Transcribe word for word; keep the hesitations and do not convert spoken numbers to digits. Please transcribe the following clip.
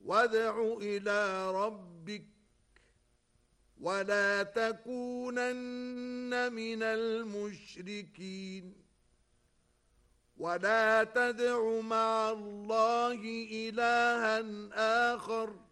وادع إلى ربك ولا تكونن من المشركين ولا تدع مع الله إلها آخر